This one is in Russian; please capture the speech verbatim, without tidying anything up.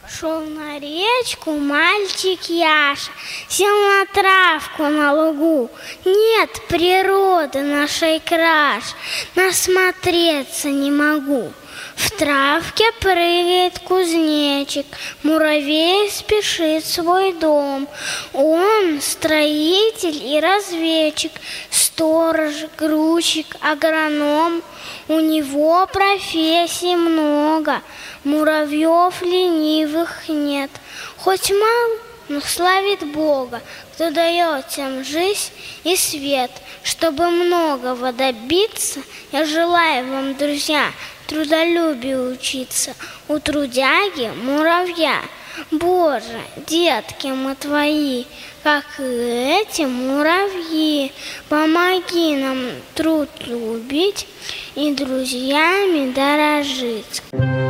Шел на речку мальчик Яша, сел на травку на лугу. Нет природы нашей краше, насмотреться не могу. В травке прыгает кузнечик, муравей спешит в свой дом. Он строитель и разведчик, сторож, грузчик, агроном. У него профессий много, муравьев ленивых нет. Хоть мал, но славит Бога, кто дает всем жизнь и свет. Чтобы многого добиться, я желаю вам, друзья, трудолюбию учиться у трудяги муравья. Боже, детки мы твои, как и эти муравьи, помоги нам труд любить и друзьями дорожить.